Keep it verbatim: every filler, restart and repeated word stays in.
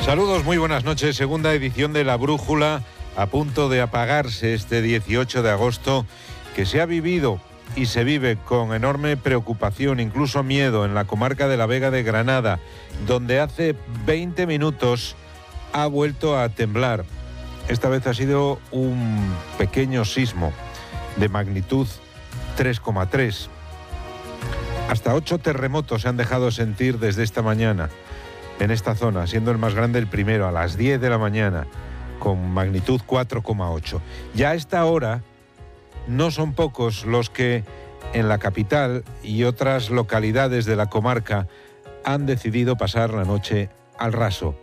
Saludos, muy buenas noches. Segunda edición de La Brújula, a punto de apagarse este dieciocho de agosto, que se ha vivido y se vive con enorme preocupación, incluso miedo, en la comarca de la Vega de Granada, donde hace veinte minutos ha vuelto a temblar. Esta vez ha sido un pequeño sismo de magnitud tres coma tres. Hasta ocho terremotos se han dejado sentir desde esta mañana en esta zona, siendo el más grande el primero a las diez de la mañana, con magnitud cuatro coma ocho. Ya a esta hora no son pocos los que en la capital y otras localidades de la comarca han decidido pasar la noche al raso.